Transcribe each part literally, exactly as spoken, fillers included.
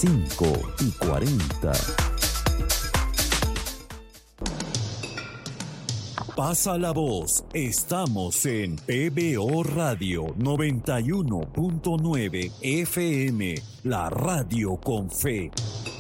cinco y cuarenta. Pasa la voz. Estamos en P B O Radio noventa y uno punto nueve F M, la radio con fe.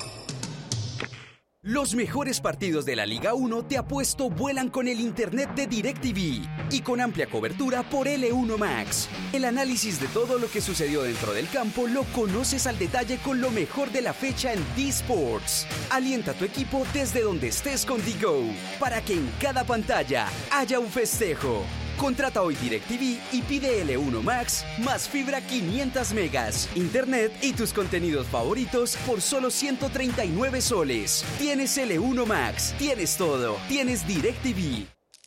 Los mejores partidos de la Liga uno te apuesto vuelan con el internet de DirecTV y con amplia cobertura por L uno Max. El análisis de todo lo que sucedió dentro del campo lo conoces al detalle con lo mejor de la fecha en D-Sports. Alienta a tu equipo desde donde estés con D-Go para que en cada pantalla haya un festejo. Contrata hoy DirecTV y pide L uno Max más fibra quinientos megas, internet y tus contenidos favoritos por solo ciento treinta y nueve soles. Tienes L uno Max, tienes todo, tienes DirecTV.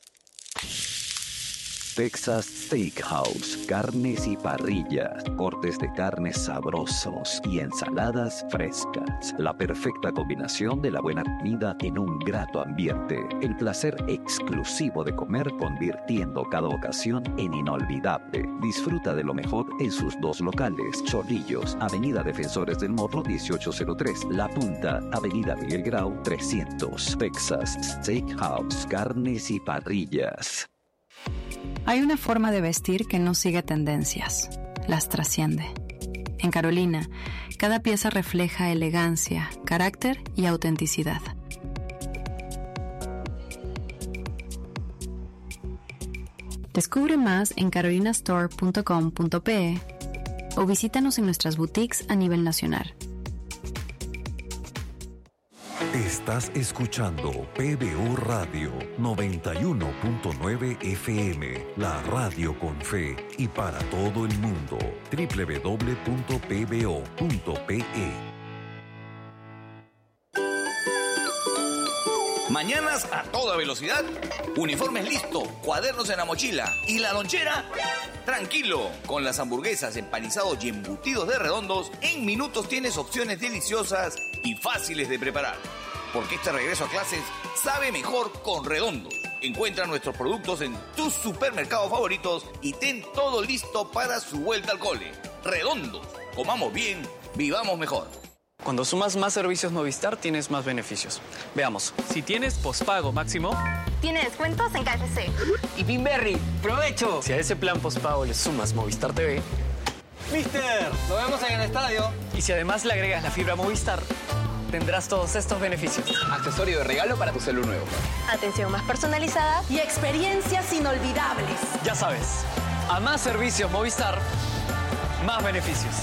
Texas Steakhouse, carnes y parrillas, cortes de carnes sabrosos y ensaladas frescas. La perfecta combinación de la buena comida en un grato ambiente. El placer exclusivo de comer convirtiendo cada ocasión en inolvidable. Disfruta de lo mejor en sus dos locales. Chorrillos, Avenida Defensores del Morro dieciocho cero tres. La Punta, Avenida Miguel Grau trescientos. Texas Steakhouse, carnes y parrillas. Hay una forma de vestir que no sigue tendencias, las trasciende. En Carolina, cada pieza refleja elegancia, carácter y autenticidad. Descubre más en carolina store punto com punto pe o visítanos en nuestras boutiques a nivel nacional. Estás escuchando P B O Radio noventa y uno punto nueve F M, la radio con fe y para todo el mundo. doble u doble u doble u punto p b o punto p e. Mañanas a toda velocidad, uniformes listos, cuadernos en la mochila y la lonchera. Tranquilo, con las hamburguesas, empanizados y embutidos de Redondos, en minutos tienes opciones deliciosas y fáciles de preparar. Porque este regreso a clases sabe mejor con Redondos. Encuentra nuestros productos en tus supermercados favoritos y ten todo listo para su vuelta al cole. Redondos, comamos bien, vivamos mejor. Cuando sumas más servicios Movistar, tienes más beneficios. Veamos. Si tienes pospago máximo, tiene descuentos en K F C. Y Pinberry, ¡provecho! Si a ese plan pospago le sumas Movistar T V, ¡Mister! ¡Nos vemos en el estadio! Y si además le agregas la fibra Movistar, tendrás todos estos beneficios. Accesorio de regalo para tu celu nuevo. Atención más personalizada y experiencias inolvidables. Ya sabes, a más servicios Movistar, más beneficios.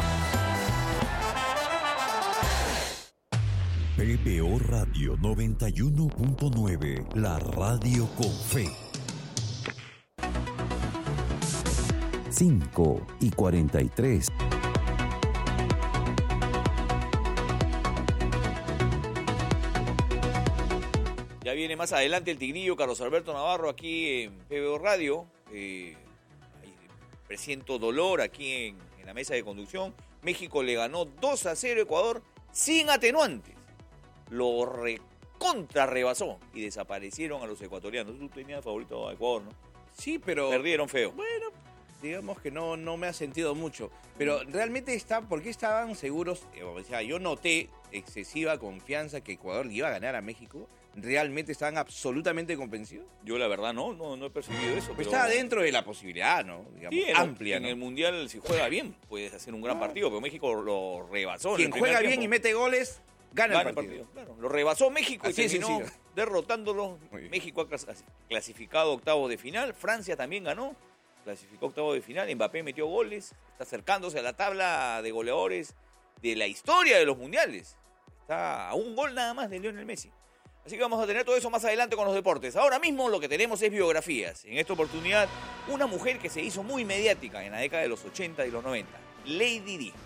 P B O Radio noventa y uno punto nueve, la radio con fe. cinco y cuarenta y tres. Ya viene más adelante el Tigrillo, Carlos Alberto Navarro, aquí en P B O Radio. Eh, presiento dolor aquí en, en la mesa de conducción. México le ganó dos a cero a Ecuador sin atenuantes. Lo recontra rebasó y desaparecieron a los ecuatorianos. Tú tenías favorito a Ecuador, ¿no? Sí, pero... Perdieron feo. Bueno, digamos que no, no me ha sentido mucho. Pero realmente está, ¿por qué estaban seguros? O sea, yo noté excesiva confianza que Ecuador le iba a ganar a México. ¿Realmente estaban absolutamente convencidos? Yo la verdad no, no, no he percibido eso. Pero está dentro de la posibilidad, ¿no? Digamos, sí, en, amplia, en ¿no? el Mundial, si juega bien, puedes hacer un gran partido, pero México lo rebasó. Quien en el juega tiempo. bien y mete goles, gana, gana el partido. el partido. Claro, lo rebasó México Así y terminó sencillo. derrotándolo. México ha clasificado octavos de final, Francia también ganó, clasificó octavos de final, Mbappé metió goles, está acercándose a la tabla de goleadores de la historia de los mundiales. Está a un gol nada más de Lionel Messi. Así que vamos a tener todo eso más adelante con los deportes. Ahora mismo lo que tenemos es biografías. En esta oportunidad, una mujer que se hizo muy mediática en la década de los ochenta y los noventa, Lady Di.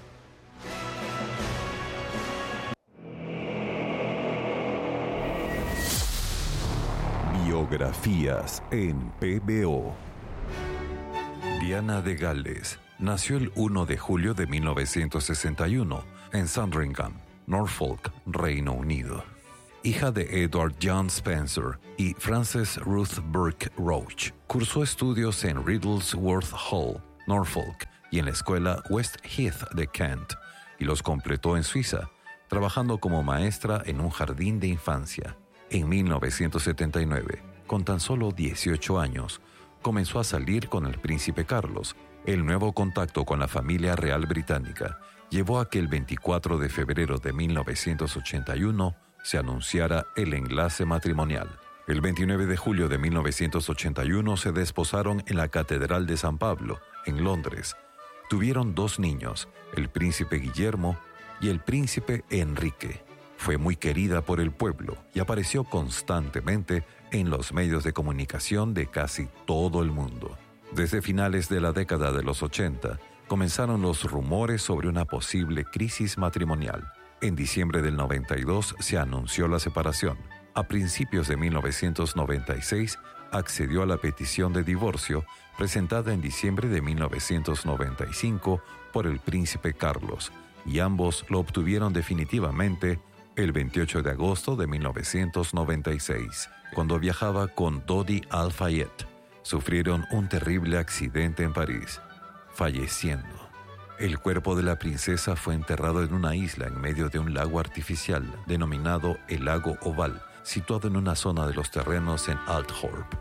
Biografías en P B O. Diana de Gales nació el primero de julio de mil novecientos sesenta y uno en Sandringham, Norfolk, Reino Unido. Hija de Edward John Spencer y Frances Ruth Burke Roach, cursó estudios en Riddlesworth Hall, Norfolk, y en la escuela West Heath de Kent. y los completó en Suiza, trabajando como maestra en un jardín de infancia. En mil novecientos setenta y nueve, con tan solo dieciocho años, comenzó a salir con el príncipe Carlos. El nuevo contacto con la familia real británica llevó a que el veinticuatro de febrero de mil novecientos ochenta y uno se anunciara el enlace matrimonial. El veintinueve de julio de mil novecientos ochenta y uno se desposaron en la Catedral de San Pablo, en Londres. Tuvieron dos niños, el príncipe Guillermo y el príncipe Enrique. Fue muy querida por el pueblo y apareció constantemente en los medios de comunicación de casi todo el mundo. Desde finales de la década de los ochenta, comenzaron los rumores sobre una posible crisis matrimonial. En diciembre del noventa y dos se anunció la separación. A principios de mil novecientos noventa y seis, accedió a la petición de divorcio presentada en diciembre de mil novecientos noventa y cinco por el príncipe Carlos, y ambos lo obtuvieron definitivamente el veintiocho de agosto de mil novecientos noventa y seis, cuando viajaba con Dodi Al-Fayed. Sufrieron un terrible accidente en París, falleciendo. El cuerpo de la princesa fue enterrado en una isla en medio de un lago artificial denominado el Lago Oval, situado en una zona de los terrenos en Althorp.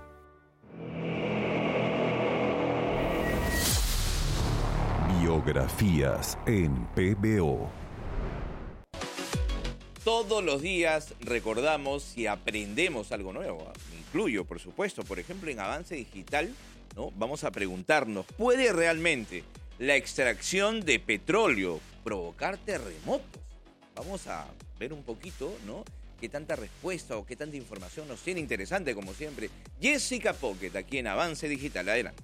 Biografías en P B O. Todos los días recordamos y aprendemos algo nuevo. Me incluyo, por supuesto. Por ejemplo, en Avance Digital, ¿no? Vamos a preguntarnos, ¿puede realmente la extracción de petróleo provocar terremotos? Vamos a ver un poquito, ¿no? Qué tanta respuesta o qué tanta información nos tiene. Interesante, como siempre, Jessica Pocket, aquí en Avance Digital. Adelante.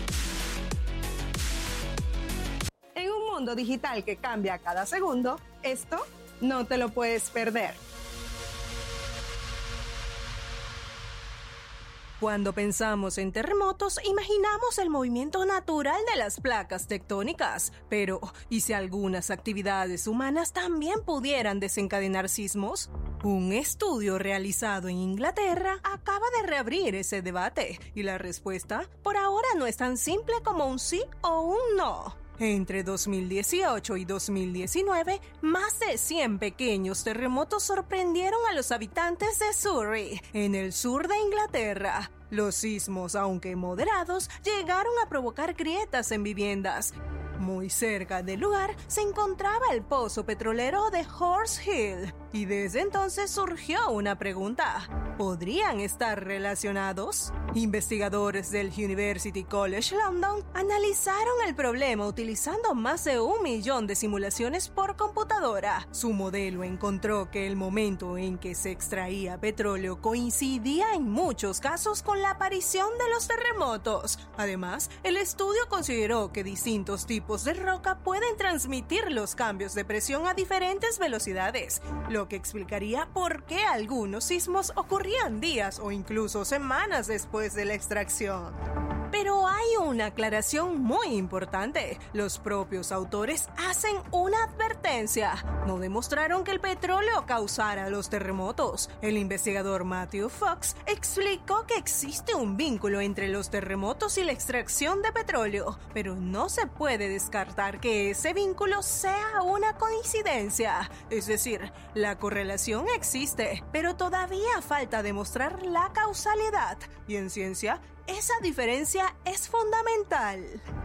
En un mundo digital que cambia cada segundo, esto no te lo puedes perder. Cuando pensamos en terremotos, imaginamos el movimiento natural de las placas tectónicas. Pero, ¿y si algunas actividades humanas también pudieran desencadenar sismos? Un estudio realizado en Inglaterra acaba de reabrir ese debate, y la respuesta, por ahora, no es tan simple como un sí o un no. Entre dos mil dieciocho y dos mil diecinueve, más de cien pequeños terremotos sorprendieron a los habitantes de Surrey, en el sur de Inglaterra. Los sismos, aunque moderados, llegaron a provocar grietas en viviendas. Muy cerca del lugar se encontraba el pozo petrolero de Horse Hill, y desde entonces surgió una pregunta: ¿podrían estar relacionados? Investigadores del University College London analizaron el problema utilizando más de un millón de simulaciones por computadora. Su modelo encontró que el momento en que se extraía petróleo coincidía en muchos casos con la aparición de los terremotos. Además, el estudio consideró que distintos tipos de roca pueden transmitir los cambios de presión a diferentes velocidades, lo que explicaría por qué algunos sismos ocurrían días o incluso semanas después de la extracción. Pero hay una aclaración muy importante. Los propios autores hacen una advertencia. No demostraron que el petróleo causara los terremotos. El investigador Matthew Fox explicó que existe un vínculo entre los terremotos y la extracción de petróleo, pero no se puede descartar que ese vínculo sea una coincidencia. Es decir, la correlación existe, pero todavía falta demostrar la causalidad. Y en ciencia, esa diferencia es fundamental.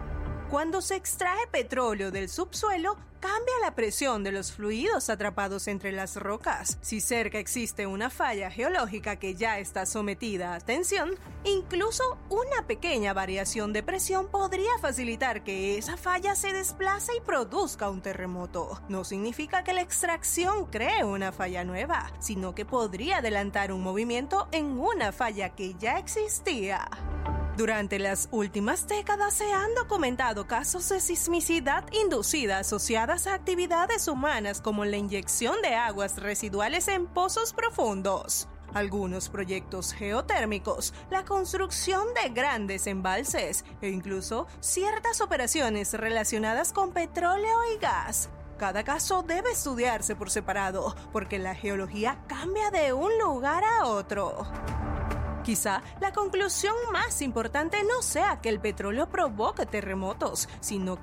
Cuando se extrae petróleo del subsuelo, cambia la presión de los fluidos atrapados entre las rocas. Si cerca existe una falla geológica que ya está sometida a tensión, incluso una pequeña variación de presión podría facilitar que esa falla se desplace y produzca un terremoto. No significa que la extracción cree una falla nueva, sino que podría adelantar un movimiento en una falla que ya existía. Durante las últimas décadas se han documentado casos de sismicidad inducida asociadas a actividades humanas como la inyección de aguas residuales en pozos profundos, algunos proyectos geotérmicos, la construcción de grandes embalses e incluso ciertas operaciones relacionadas con petróleo y gas. Cada caso debe estudiarse por separado porque la geología cambia de un lugar a otro. Quizá la conclusión más importante no sea que el petróleo provoque terremotos, sino que